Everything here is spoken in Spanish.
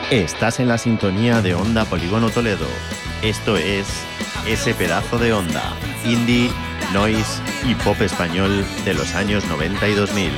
Estás en la sintonía de Onda Polígono Toledo. Esto es Ese pedazo de onda, indie, noise y pop español de los años 90 y 2000.